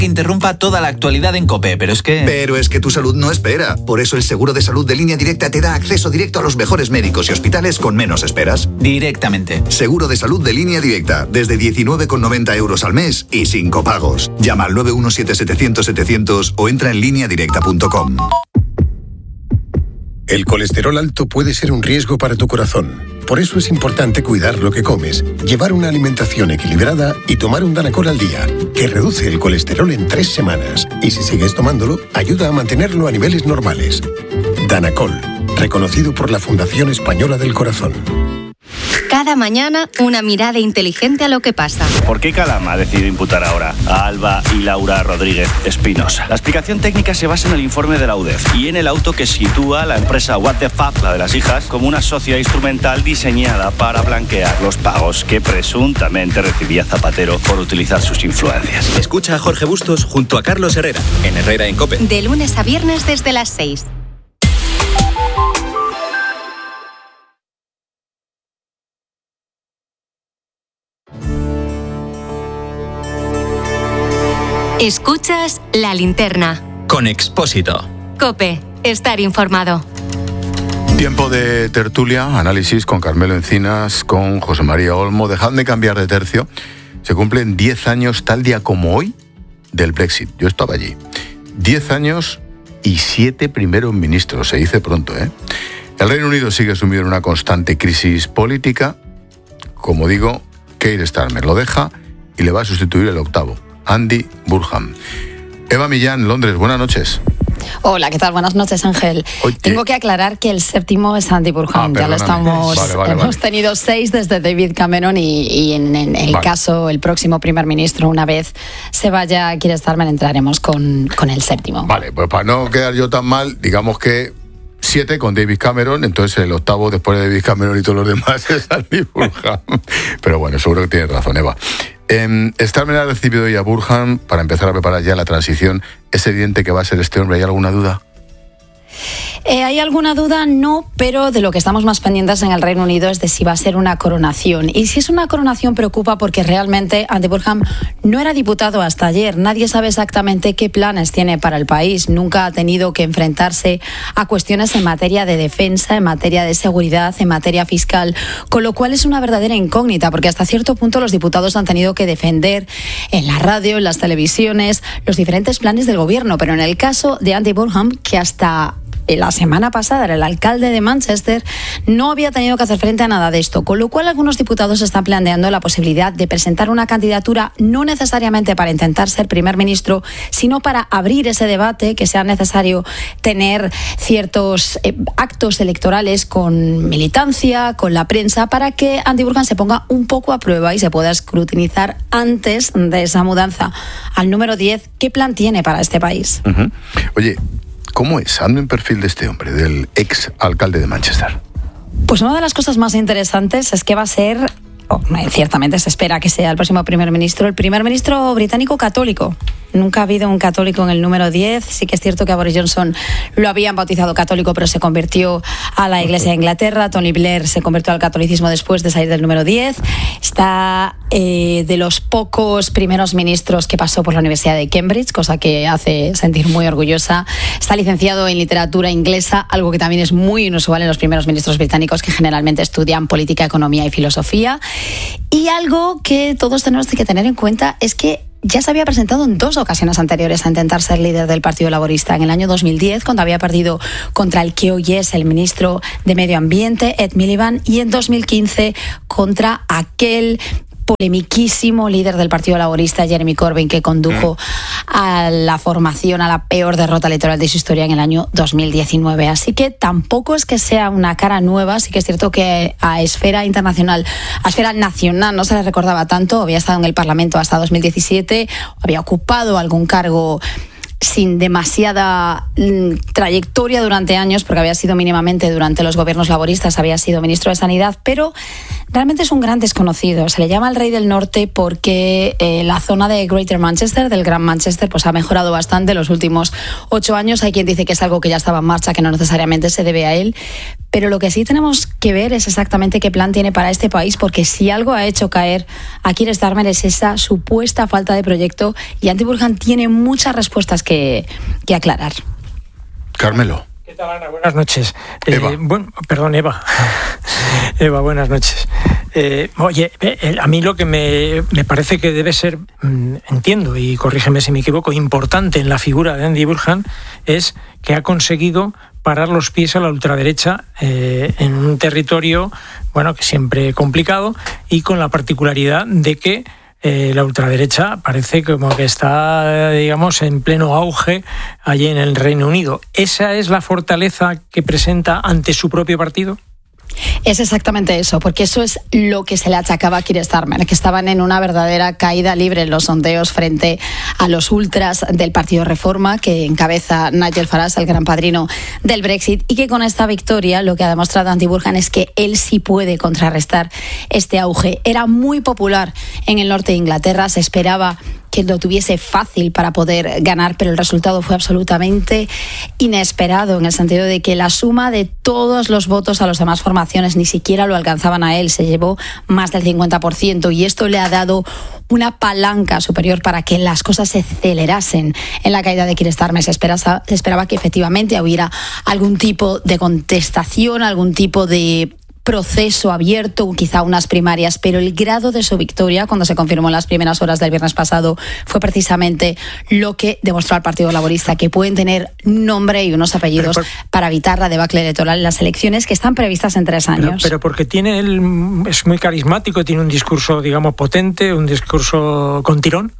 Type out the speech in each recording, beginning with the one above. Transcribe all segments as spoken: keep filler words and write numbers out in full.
que interrumpa toda la actualidad en COPE, pero es que... Pero es que tu salud no espera. Por eso el seguro de salud de Línea Directa te da acceso directo a los mejores médicos y hospitales con menos esperas. Directamente. Seguro de salud de Línea Directa, desde diecinueve con noventa euros al mes y sin copagos. Llama al nueve uno siete setecientos setecientos o entra en línea directa punto com. El colesterol alto puede ser un riesgo para tu corazón. Por eso es importante cuidar lo que comes, llevar una alimentación equilibrada y tomar un Danacol al día, que reduce el colesterol en tres semanas. Y si sigues tomándolo, ayuda a mantenerlo a niveles normales. Danacol, reconocido por la Fundación Española del Corazón. Cada mañana, una mirada inteligente a lo que pasa. ¿Por qué Calama ha decidido imputar ahora a Alba y Laura Rodríguez Espinosa? La explicación técnica se basa en el informe de la U D E F y en el auto que sitúa a la empresa What the Fuck, la de las hijas, como una socia instrumental diseñada para blanquear los pagos que presuntamente recibía Zapatero por utilizar sus influencias. Escucha a Jorge Bustos junto a Carlos Herrera, en Herrera en COPE. De lunes a viernes desde las seis. Escuchas La Linterna. Con Expósito. COPE. Estar informado. Tiempo de tertulia, análisis con Carmelo Encinas, con José María Olmo. Dejadme de cambiar de tercio. Se cumplen diez años, tal día como hoy, del Brexit. Yo estaba allí. diez años y siete primeros ministros. Se dice pronto, ¿eh? El Reino Unido sigue sumido en una constante crisis política. Como digo, Keir Starmer lo deja y le va a sustituir el octavo, Andy Burnham. Eva Millán, Londres, buenas noches. Hola, ¿qué tal? Buenas noches, Ángel. Oye. Tengo que aclarar que el séptimo es Andy Burnham. Ah, ya lo estamos. Vale, vale, hemos vale. tenido seis desde David Cameron y, y en, en el vale. caso, el próximo primer ministro, una vez se vaya Keir Starmer, entraremos con, con el séptimo. Vale, pues para no quedar yo tan mal, digamos que siete con David Cameron, entonces el octavo después de David Cameron y todos los demás es Andy Burnham. Pero bueno, seguro que tienes razón, Eva. Eh, Starmer ha recibido ya a Burnham para empezar a preparar ya la transición. ¿Es evidente que va a ser este hombre? ¿Hay alguna duda? Eh, ¿Hay alguna duda? No, pero de lo que estamos más pendientes en el Reino Unido es de si va a ser una coronación. Y si es una coronación preocupa porque realmente Andy Burnham no era diputado hasta ayer. Nadie sabe exactamente qué planes tiene para el país. Nunca ha tenido que enfrentarse a cuestiones en materia de defensa, en materia de seguridad, en materia fiscal, con lo cual es una verdadera incógnita porque hasta cierto punto los diputados han tenido que defender en la radio, en las televisiones, los diferentes planes del gobierno. Pero en el caso de Andy Burnham, que hasta la semana pasada era el alcalde de Manchester, no había tenido que hacer frente a nada de esto, con lo cual algunos diputados están planteando la posibilidad de presentar una candidatura no necesariamente para intentar ser primer ministro, sino para abrir ese debate, que sea necesario tener ciertos eh, actos electorales con militancia, con la prensa, para que Andy Burnham se ponga un poco a prueba y se pueda escrutinizar antes de esa mudanza al número diez. ¿Qué plan tiene para este país? Uh-huh. Oye, ¿cómo es? Hazme un perfil de este hombre, del ex alcalde de Manchester. Pues una de las cosas más interesantes es que va a ser, oh, ciertamente se espera que sea el próximo primer ministro, el primer ministro británico católico. Nunca ha habido un católico en el número diez. Sí que es cierto que a Boris Johnson lo habían bautizado católico, pero se convirtió a la Iglesia de Inglaterra. Tony Blair se convirtió al catolicismo después de salir del número diez. Está eh, de los pocos primeros ministros que pasó por la Universidad de Cambridge, cosa que hace sentir muy orgullosa. Está licenciado en literatura inglesa, algo que también es muy inusual en los primeros ministros británicos, que generalmente estudian política, economía y filosofía. Y algo que todos tenemos que tener en cuenta es que ya se había presentado en dos ocasiones anteriores a intentar ser líder del Partido Laborista. En el año dos mil diez, cuando había perdido contra el que hoy es el ministro de Medio Ambiente, Ed Miliband, y en dos mil quince contra aquel polemiquísimo líder del Partido Laborista, Jeremy Corbyn, que condujo a la formación a la peor derrota electoral de su historia en el año dos mil diecinueve. Así que tampoco es que sea una cara nueva. Sí que es cierto que a esfera internacional, a esfera nacional no se le recordaba tanto. Había estado en el Parlamento hasta dos mil diecisiete, había ocupado algún cargo sin demasiada mm, trayectoria durante años, porque había sido mínimamente durante los gobiernos laboristas, había sido ministro de Sanidad, pero realmente es un gran desconocido. Se le llama el Rey del Norte porque eh, la zona de Greater Manchester, del Gran Manchester, pues ha mejorado bastante en los últimos ocho años. Hay quien dice que es algo que ya estaba en marcha, que no necesariamente se debe a él, Pero lo que sí tenemos que ver es exactamente qué plan tiene para este país, porque si algo ha hecho caer a Keir Starmer es esa supuesta falta de proyecto, y Andy Burhan tiene muchas respuestas que, que aclarar. Carmelo. ¿Qué tal, Ana? Buenas noches. Eva. Eh, bueno, perdón, Eva. Eva, buenas noches. Eh, oye, eh, a mí lo que me, me parece que debe ser, mmm, entiendo, y corrígeme si me equivoco, importante en la figura de Andy Burhan es que ha conseguido parar los pies a la ultraderecha eh, en un territorio, bueno, que siempre complicado, y con la particularidad de que Eh, la ultraderecha parece como que está, digamos, en pleno auge allí en el Reino Unido. ¿Esa es la fortaleza que presenta ante su propio partido? Es exactamente eso, porque eso es lo que se le achacaba a Keir Starmer, que estaban en una verdadera caída libre en los sondeos frente a los ultras del Partido Reforma, que encabeza Nigel Farage, el gran padrino del Brexit, y que con esta victoria lo que ha demostrado Andy Burhan es que él sí puede contrarrestar este auge. Era muy popular en el norte de Inglaterra, se esperaba que lo tuviese fácil para poder ganar, pero el resultado fue absolutamente inesperado, en el sentido de que la suma de todos los votos a las demás formaciones ni siquiera lo alcanzaban a él, se llevó más del cincuenta por ciento, y esto le ha dado una palanca superior para que las cosas se acelerasen en la caída de Keir Starmer. Se esperaba, se esperaba que efectivamente hubiera algún tipo de contestación, algún tipo de proceso abierto, quizá unas primarias, pero el grado de su victoria, cuando se confirmó en las primeras horas del viernes pasado, fue precisamente lo que demostró al Partido Laborista, que pueden tener nombre y unos apellidos pero, pero, para evitar la debacle electoral en las elecciones que están previstas en tres años. Pero, pero porque tiene él, es muy carismático, tiene un discurso, digamos, potente, un discurso con tirón.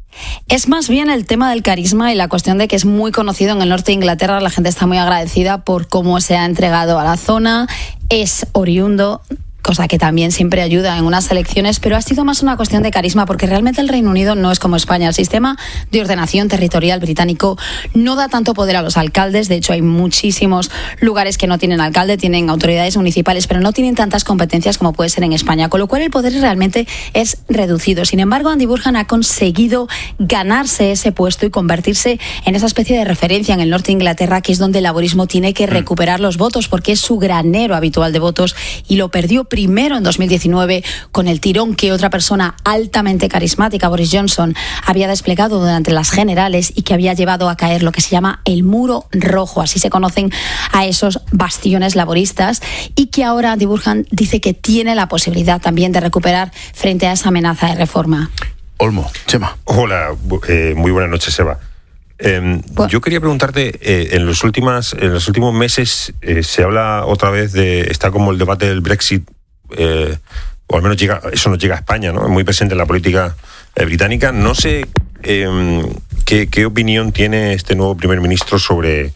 Es más bien el tema del carisma y la cuestión de que es muy conocido en el norte de Inglaterra. La gente está muy agradecida por cómo se ha entregado a la zona. Es oriundo, cosa que también siempre ayuda en unas elecciones, pero ha sido más una cuestión de carisma, porque realmente el Reino Unido no es como España. El sistema de ordenación territorial británico no da tanto poder a los alcaldes. De hecho, hay muchísimos lugares que no tienen alcalde, tienen autoridades municipales, pero no tienen tantas competencias como puede ser en España, con lo cual el poder realmente es reducido. Sin embargo, Andy Burhan ha conseguido ganarse ese puesto y convertirse en esa especie de referencia en el norte de Inglaterra, que es donde el laborismo tiene que recuperar los votos, porque es su granero habitual de votos, y lo perdió primero en dos mil diecinueve con el tirón que otra persona altamente carismática, Boris Johnson, había desplegado durante las generales y que había llevado a caer lo que se llama el muro rojo, así se conocen a esos bastiones laboristas, y que ahora Andy Burhan dice que tiene la posibilidad también de recuperar frente a esa amenaza de reforma. Olmo, Chema. Hola, eh, muy buenas noches, Eva. Eh, bueno. Yo quería preguntarte, eh, en los últimas, en los últimos meses eh, se habla otra vez de, está como el debate del Brexit, eh, o al menos llega, eso nos llega a España, ¿no? Es muy presente en la política eh, británica. No sé eh, qué, qué opinión tiene este nuevo primer ministro sobre,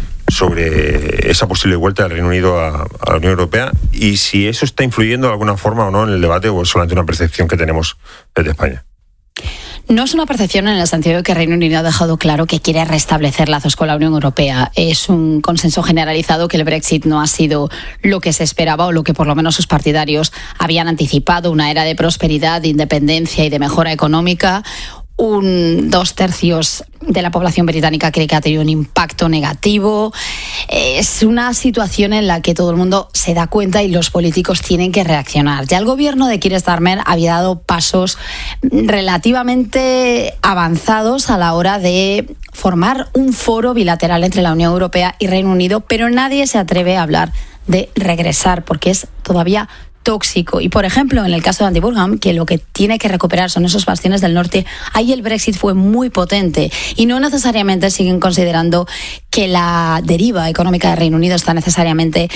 sobre esa posible vuelta del Reino Unido a, a la Unión Europea, y si eso está influyendo de alguna forma o no en el debate, o es solamente una percepción que tenemos desde España. No es una percepción en el sentido de que Reino Unido ha dejado claro que quiere restablecer lazos con la Unión Europea. Es un consenso generalizado que el Brexit no ha sido lo que se esperaba, o lo que por lo menos sus partidarios habían anticipado, una era de prosperidad, de independencia y de mejora económica. Un dos tercios de la población británica cree que ha tenido un impacto negativo. Es una situación en la que todo el mundo se da cuenta y los políticos tienen que reaccionar. Ya el gobierno de Keir Starmer había dado pasos relativamente avanzados a la hora de formar un foro bilateral entre la Unión Europea y Reino Unido, pero nadie se atreve a hablar de regresar porque es todavía tóxico. Y, por ejemplo, en el caso de Andy Burhan, que lo que tiene que recuperar son esos bastiones del norte, ahí el Brexit fue muy potente y no necesariamente siguen considerando que la deriva económica del Reino Unido está necesariamente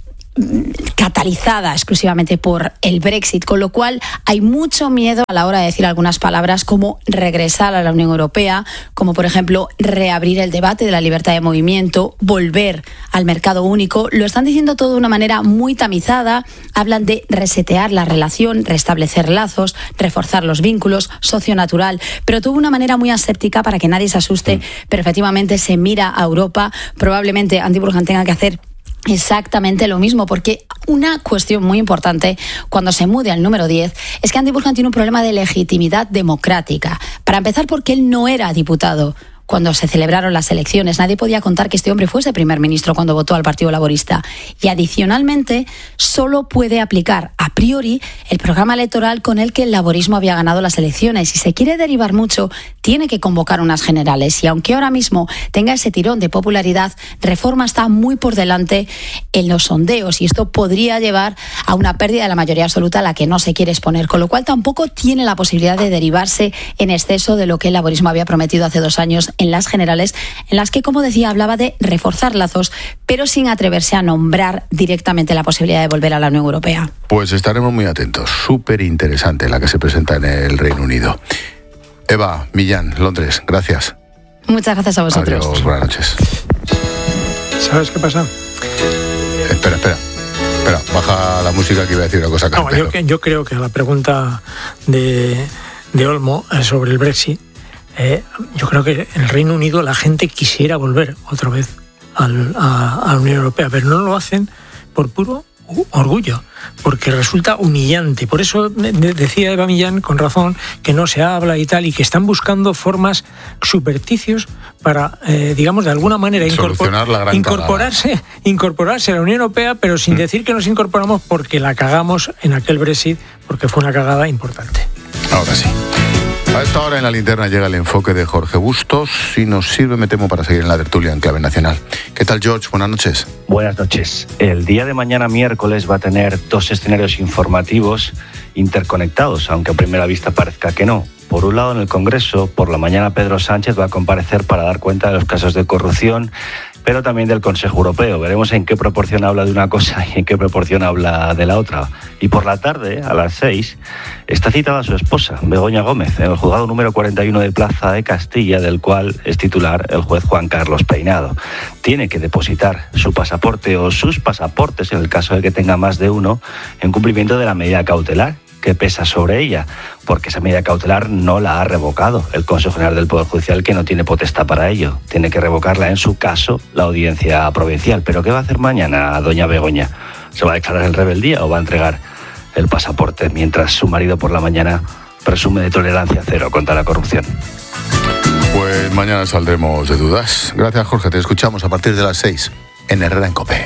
catalizada exclusivamente por el Brexit, con lo cual hay mucho miedo a la hora de decir algunas palabras como regresar a la Unión Europea, como por ejemplo reabrir el debate de la libertad de movimiento, volver al mercado único. Lo están diciendo todo de una manera muy tamizada, hablan de resetear la relación, restablecer lazos, reforzar los vínculos, socio natural, pero todo de una manera muy aséptica para que nadie se asuste, pero efectivamente se mira a Europa. Probablemente Andy Burhan tenga que hacer exactamente lo mismo, porque una cuestión muy importante cuando se mude al número diez es que Andy Burhan tiene un problema de legitimidad democrática. Para empezar, porque él no era diputado cuando se celebraron las elecciones. Nadie podía contar que este hombre fuese primer ministro cuando votó al Partido Laborista. Y adicionalmente, solo puede aplicar a priori el programa electoral con el que el laborismo había ganado las elecciones. Si se quiere derivar mucho, tiene que convocar unas generales. Y aunque ahora mismo tenga ese tirón de popularidad, Reforma está muy por delante en los sondeos y esto podría llevar a una pérdida de la mayoría absoluta a la que no se quiere exponer, con lo cual tampoco tiene la posibilidad de derivarse en exceso de lo que el laborismo había prometido hace dos años en las generales, en las que, como decía, hablaba de reforzar lazos, pero sin atreverse a nombrar directamente la posibilidad de volver a la Unión Europea. Pues estaremos muy atentos. Súper interesante la que se presenta en el Reino Unido. Eva Millán, Londres, gracias. Muchas gracias a vosotros. Adiós, buenas noches. ¿Sabes qué pasa? Espera, espera. Espera, baja la música que iba a decir una cosa. No, yo, yo creo que a la pregunta de, de Olmo sobre el Brexit, eh, yo creo que en el Reino Unido la gente quisiera volver otra vez al, a, a la Unión Europea, pero no lo hacen por puro orgullo, porque resulta humillante. Por eso decía Eva Millán, con razón, que no se habla y tal, y que están buscando formas subverticios para, eh, digamos, de alguna manera incorpor- la incorporarse, incorporarse a la Unión Europea, pero sin mm. decir que nos incorporamos porque la cagamos en aquel Brexit, porque fue una cagada importante. Ahora sí. A esta hora en la linterna llega el enfoque de Jorge Bustos y nos sirve, me temo, para seguir en la tertulia en clave nacional. ¿Qué tal, George? Buenas noches. Buenas noches. El día de mañana miércoles va a tener dos escenarios informativos interconectados, aunque a primera vista parezca que no. Por un lado, en el Congreso, por la mañana Pedro Sánchez va a comparecer para dar cuenta de los casos de corrupción, pero también del Consejo Europeo. Veremos en qué proporción habla de una cosa y en qué proporción habla de la otra. Y por la tarde, a las seis, está citada su esposa, Begoña Gómez, en el juzgado número cuarenta y uno de Plaza de Castilla, del cual es titular el juez Juan Carlos Peinado. Tiene que depositar su pasaporte o sus pasaportes, en el caso de que tenga más de uno, en cumplimiento de la medida cautelar que pesa sobre ella, porque esa medida cautelar no la ha revocado el Consejo General del Poder Judicial, que no tiene potestad para ello. Tiene que revocarla, en su caso, la Audiencia Provincial. ¿Pero qué va a hacer mañana doña Begoña? ¿Se va a declarar en rebeldía o va a entregar el pasaporte mientras su marido por la mañana presume de tolerancia cero contra la corrupción? Pues mañana saldremos de dudas. Gracias, Jorge. Te escuchamos a partir de las seis en Herrera en COPE.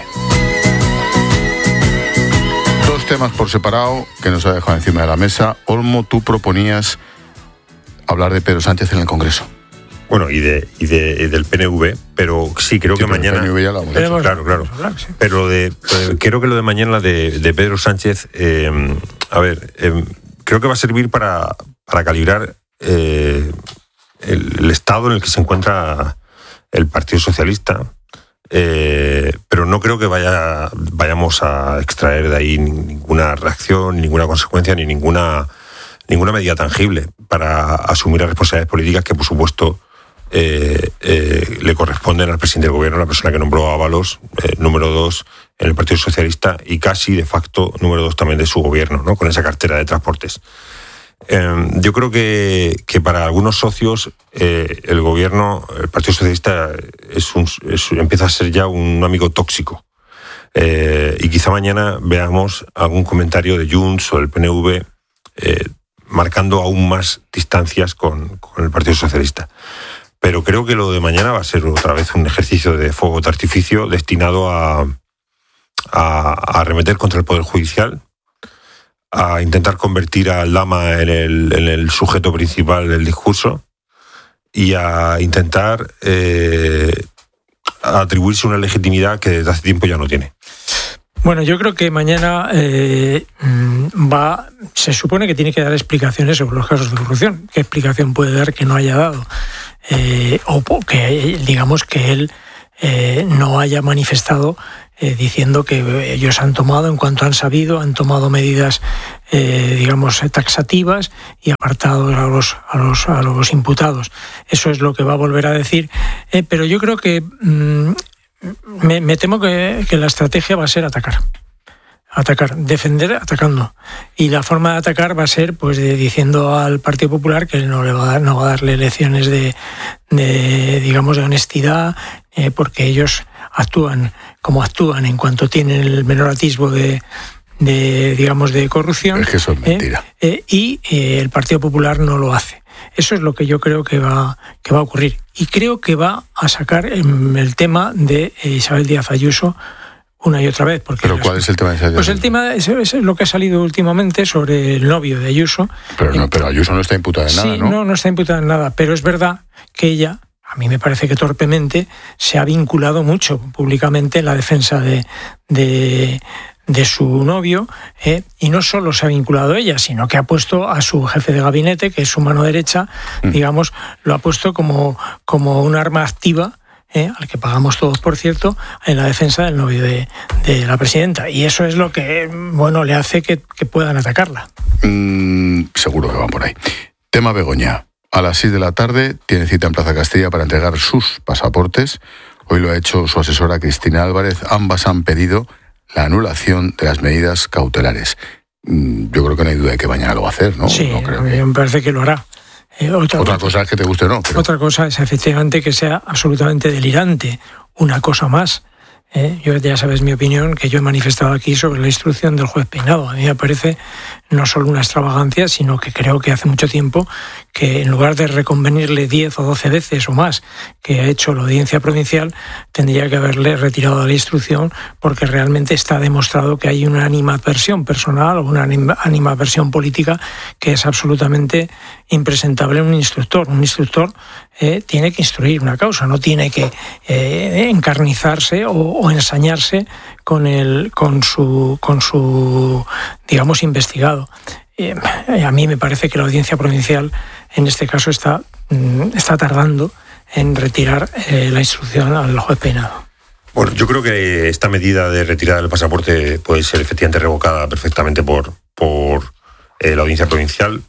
Dos temas por separado que nos ha dejado encima de la mesa. Olmo, tú proponías hablar de Pedro Sánchez en el Congreso. Bueno, y de y de y del P N V, pero sí, creo sí, que mañana... P N V ya lo hemos hecho. Claro, claro. Pero de, eh, creo que lo de mañana de, de Pedro Sánchez, eh, a ver, eh, creo que va a servir para, para calibrar eh, el, el estado en el que se encuentra el Partido Socialista. Eh, pero no creo que vaya vayamos a extraer de ahí ninguna reacción, ninguna consecuencia, ni ninguna ninguna medida tangible para asumir las responsabilidades políticas que, por supuesto, eh, eh, le corresponden al presidente del gobierno, la persona que nombró a Ábalos, eh, número dos en el Partido Socialista y casi de facto número dos también de su gobierno, ¿no? Con esa cartera de transportes. Eh, yo creo que, que para algunos socios eh, el gobierno, el Partido Socialista es un, es, empieza a ser ya un amigo tóxico. Eh, y quizá mañana veamos algún comentario de Junts o del P N V eh, marcando aún más distancias con, con el Partido Socialista. Pero creo que lo de mañana va a ser otra vez un ejercicio de fuego de artificio destinado a, a, a arremeter contra el Poder Judicial, a intentar convertir al Lama en el, en el sujeto principal del discurso y a intentar eh, atribuirse una legitimidad que desde hace tiempo ya no tiene. Bueno, yo creo que mañana eh, va, se supone que tiene que dar explicaciones sobre los casos de corrupción. ¿Qué explicación puede dar que no haya dado? Eh, o que digamos que él eh, no haya manifestado Eh, diciendo que ellos han tomado, en cuanto han sabido, han tomado medidas, eh, digamos, taxativas y apartados a los, a los, a los imputados. Eso es lo que va a volver a decir. Eh, pero yo creo que mmm, me, me temo que, que la estrategia va a ser atacar. Atacar, defender atacando. Y la forma de atacar va a ser pues de, diciendo al Partido Popular que no le va a dar, no va a darle lecciones de, de digamos, de honestidad, eh, porque ellos actúan como actúan en cuanto tienen el menor atisbo de, de digamos, de corrupción. Es que eso es mentira. Eh, eh, y eh, el Partido Popular no lo hace. Eso es lo que yo creo que va, que va a ocurrir. Y creo que va a sacar el tema de Isabel Díaz Ayuso una y otra vez. Porque ¿Pero cuál es el tema de Isabel Díaz? Pues el tema es, es lo que ha salido últimamente sobre el novio de Ayuso. Pero, no, pero Ayuso no está imputada en sí, nada, ¿no? No, no está imputada en nada, pero es verdad que ella, a mí me parece que torpemente, se ha vinculado mucho públicamente en la defensa de, de, de su novio, eh, y no solo se ha vinculado ella, sino que ha puesto a su jefe de gabinete, que es su mano derecha, mm. digamos, lo ha puesto como, como un arma activa, eh, al que pagamos todos, por cierto, en la defensa del novio de, de la presidenta. Y eso es lo que, bueno, le hace que, que puedan atacarla. Mm, seguro que van por ahí. Tema Begoña. A las seis de la tarde tiene cita en Plaza Castilla para entregar sus pasaportes. Hoy lo ha hecho su asesora Cristina Álvarez. Ambas han pedido la anulación de las medidas cautelares. Yo creo que no hay duda de que mañana lo va a hacer, ¿no? Sí, no creo que... me parece que lo hará. Eh, otra, otra cosa es que te guste o no. Pero... Otra cosa es efectivamente que sea absolutamente delirante. Una cosa más. Eh, yo ya sabes mi opinión, que yo he manifestado aquí sobre la instrucción del juez Peinado. A mí me parece no solo una extravagancia, sino que creo que hace mucho tiempo que en lugar de reconvenirle diez o doce veces o más que ha hecho la audiencia provincial, tendría que haberle retirado la instrucción, porque realmente está demostrado que hay una animadversión personal o una animadversión política que es absolutamente impresentable en un instructor. Un instructor eh, tiene que instruir una causa, no tiene que eh, encarnizarse o, o ensañarse con el con su con su digamos investigado. Eh, a mí me parece que la audiencia provincial en este caso está está tardando en retirar eh, la instrucción al juez Peinado. Bueno, yo creo que esta medida de retirada del pasaporte puede ser efectivamente revocada perfectamente por por eh, la audiencia provincial.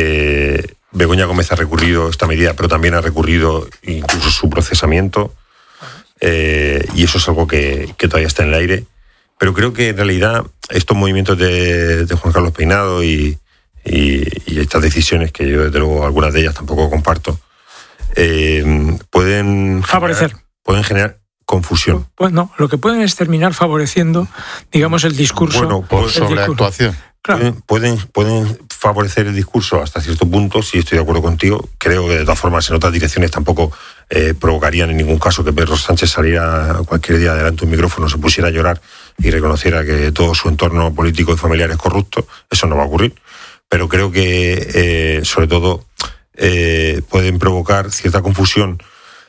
Eh, Begoña Gómez ha recurrido esta medida, pero también ha recurrido incluso su procesamiento. Eh, y eso es algo que, que todavía está en el aire, pero creo que en realidad estos movimientos de, de Juan Carlos Peinado y, y, y estas decisiones, que yo desde luego algunas de ellas tampoco comparto, eh, pueden favorecer generar, pueden generar confusión. Pues no, lo que pueden es terminar favoreciendo, digamos, el discurso. Bueno, por sobreactuación. Claro. Pueden, pueden, pueden favorecer el discurso hasta cierto punto, si estoy de acuerdo contigo. Creo que de todas formas en otras direcciones tampoco eh, provocarían en ningún caso que Pedro Sánchez saliera cualquier día delante de un micrófono, se pusiera a llorar y reconociera que todo su entorno político y familiar es corrupto. Eso no va a ocurrir. Pero creo que, eh, sobre todo, eh, pueden provocar cierta confusión.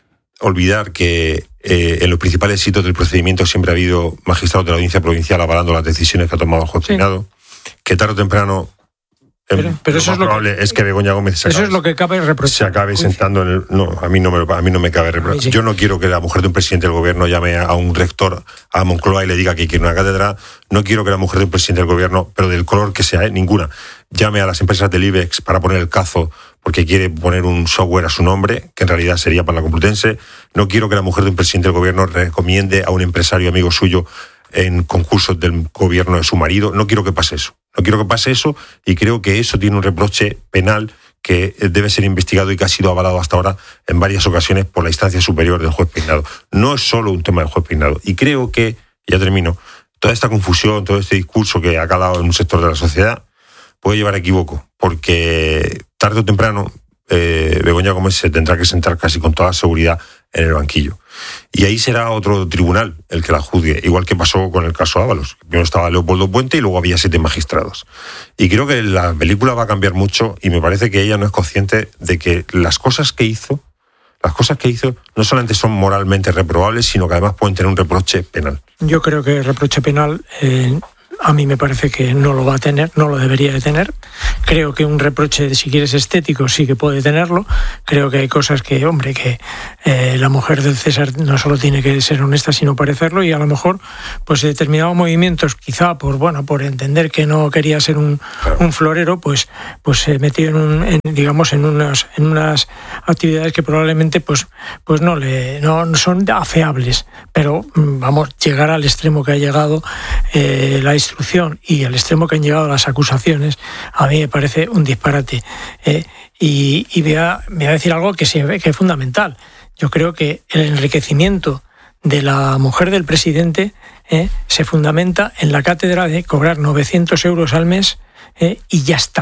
Olvidar que eh, en los principales hitos del procedimiento siempre ha habido magistrados de la audiencia provincial avalando las decisiones que ha tomado el juez sí. Peinado, que tarde o temprano pero, pero lo eso más es lo probable que, es que Begoña Gómez se eso acabe, es lo que cabe reprochar. Se acabe sentando en el... No, a mí no me, a mí no me cabe reprochar. Sí. Yo no quiero que la mujer de un presidente del gobierno llame a un rector a Moncloa y le diga que quiere una cátedra. No quiero que la mujer de un presidente del gobierno, pero del color que sea, ¿eh? ninguna, llame a las empresas del IBEX para poner el cazo porque quiere poner un software a su nombre, que en realidad sería para la Complutense. No quiero que la mujer de un presidente del gobierno recomiende a un empresario amigo suyo en concursos del gobierno de su marido. No quiero que pase eso. No quiero que pase eso y creo que eso tiene un reproche penal que debe ser investigado y que ha sido avalado hasta ahora en varias ocasiones por la instancia superior del juez Peinado. No es solo un tema del juez Peinado. Y creo que, ya termino, toda esta confusión, todo este discurso que ha calado en un sector de la sociedad puede llevar a equívoco, porque tarde o temprano eh, Begoña Gómez se tendrá que sentar casi con toda seguridad en el banquillo. Y ahí será otro tribunal el que la juzgue, igual que pasó con el caso Ábalos. Primero estaba Leopoldo Puente y luego había siete magistrados. Y creo que la película va a cambiar mucho y me parece que ella no es consciente de que las cosas que hizo, las cosas que hizo no solamente son moralmente reprobables, sino que además pueden tener un reproche penal. Yo creo que el reproche penal... Eh... A mí me parece que no lo va a tener, no lo debería de tener. Creo que un reproche, si quieres, estético, sí que puede tenerlo. Creo que hay cosas que, hombre, que eh, la mujer del César no solo tiene que ser honesta, sino parecerlo, y a lo mejor, pues determinados movimientos, quizá por, bueno, por entender que no quería ser un, un florero, pues, pues se metió en, un, en digamos, en unas, en unas actividades que probablemente, pues, pues no le, no son afeables. Pero, vamos, llegar al extremo que ha llegado eh, la historia y al extremo que han llegado las acusaciones, a mí me parece un disparate. Eh, y y voy, a, voy a decir algo que, se, que es fundamental. Yo creo que el enriquecimiento de la mujer del presidente eh, se fundamenta en la cátedra de cobrar novecientos euros al mes eh, y ya está.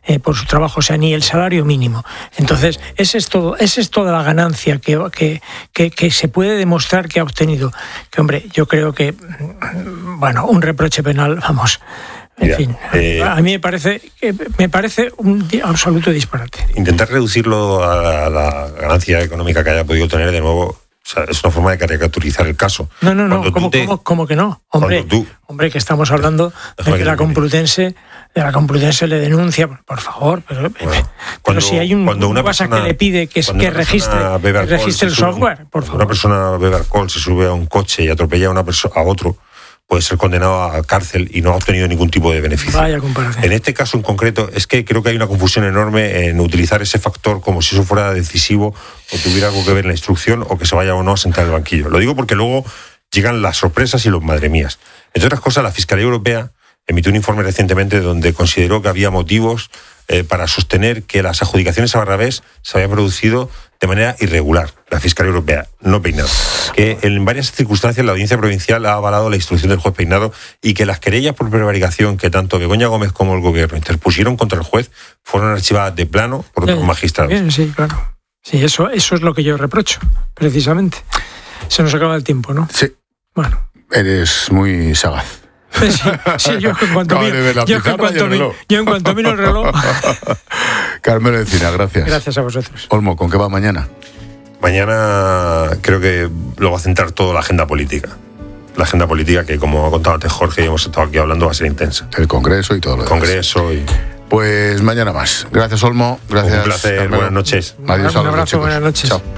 eh, por su trabajo, o sea, ni el salario mínimo. Entonces, ese es todo, esa es toda la ganancia que, que, que, que se puede demostrar que ha obtenido. Que, hombre, yo creo que, bueno, un reproche penal, vamos... En Mira, fin, eh, a mí me parece me parece un absoluto disparate. Intentar reducirlo a la ganancia económica que haya podido tener, de nuevo, o sea, es una forma de caricaturizar el caso. No, no, no, ¿cómo, te... ¿cómo, ¿cómo que no? Hombre, tú... hombre, que estamos hablando de que la Complutense, de la Complutense le denuncia, por favor, pero, bueno, pero cuando, si hay un, cuando una un WhatsApp persona, que le pide que, que registre, que registre el software, por favor. Una persona bebe alcohol, se sube a un coche y atropella a una persona a otro, puede ser condenado a cárcel y no ha obtenido ningún tipo de beneficio. Vaya comparación. En este caso en concreto, es que creo que hay una confusión enorme en utilizar ese factor como si eso fuera decisivo o tuviera algo que ver en la instrucción o que se vaya o no a sentar en el banquillo. Lo digo porque luego llegan las sorpresas y los madre mías. Entre otras cosas, la Fiscalía Europea emitió un informe recientemente donde consideró que había motivos eh, para sostener que las adjudicaciones a Barrabés se habían producido de manera irregular. La Fiscalía Europea, no Peinado. Que en varias circunstancias la Audiencia Provincial ha avalado la instrucción del juez Peinado y que las querellas por prevaricación que tanto Begoña Gómez como el Gobierno interpusieron contra el juez fueron archivadas de plano por otros Bien, magistrados. Bien, sí, claro. Sí, eso, eso es lo que yo reprocho, precisamente. Se nos acaba el tiempo, ¿no? Sí. Bueno. Eres muy sagaz. Sí, sí, yo en cuanto miro, yo en cuanto miro, yo en cuanto miro el reloj. Carmelo Encina, gracias. Gracias a vosotros. Olmo, ¿con qué va mañana? Mañana creo que lo va a centrar todo la agenda política. La agenda política que, como ha contado antes Jorge, y hemos estado aquí hablando, va a ser intensa. El Congreso y todo lo demás. Congreso y... Pues mañana más. Gracias, Olmo. Gracias. Un placer. Carmelo. Buenas noches. Adiós. Un abrazo, buenas noches. Chao.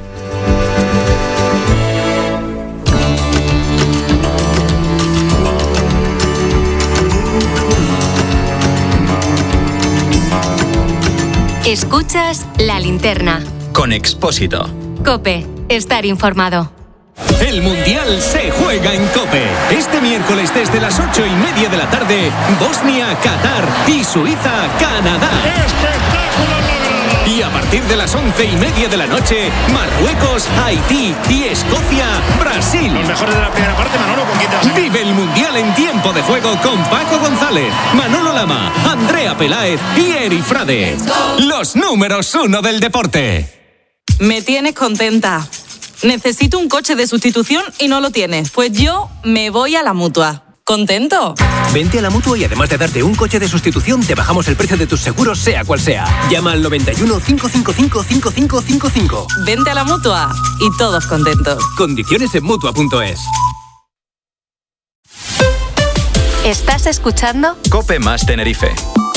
Escuchas La Linterna. Con Expósito. COPE. Estar informado. El Mundial se juega en COPE. Este miércoles desde las ocho y media de la tarde, Bosnia, Qatar y Suiza, Canadá. ¡Espectáculo! Y a partir de las once y media de la noche, Marruecos, Haití y Escocia, Brasil. Los mejores de la primera parte, Manolo, con quitas. Vive el Mundial en tiempo de juego con Paco González, Manolo Lama, Andrea Peláez y Eri Frade. Los números uno del deporte. Me tienes contenta. Necesito un coche de sustitución y no lo tienes. Pues yo me voy a la Mutua. ¿Contento? Vente a la Mutua y además de darte un coche de sustitución, te bajamos el precio de tus seguros, sea cual sea. Llama al noventa y uno, cinco cinco cinco, cinco cinco cinco cinco. Vente a la Mutua y todos contentos. Condiciones en Mutua punto es. ¿Estás escuchando? COPE más Tenerife.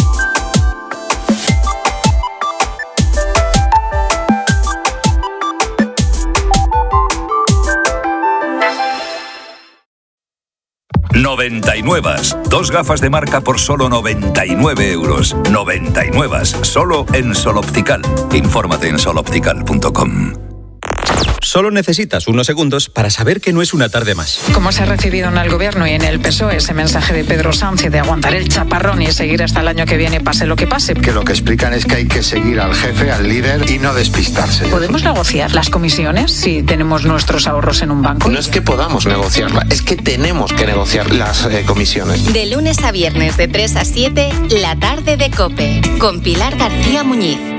noventa y nueve. Dos gafas de marca por solo noventa y nueve euros. noventa y nueve. Solo en Sol Optical. Infórmate en sol optical punto com. Solo necesitas unos segundos para saber que no es una tarde más. ¿Cómo se ha recibido en el Gobierno y en el P S O E ese mensaje de Pedro Sánchez de aguantar el chaparrón y seguir hasta el año que viene, pase lo que pase? Que lo que explican es que hay que seguir al jefe, al líder y no despistarse. ¿Podemos negociar las comisiones si tenemos nuestros ahorros en un banco? No es que podamos negociarla, es que tenemos que negociar las eh, comisiones. De lunes a viernes de tres a siete, la tarde de COPE, con Pilar García Muñiz.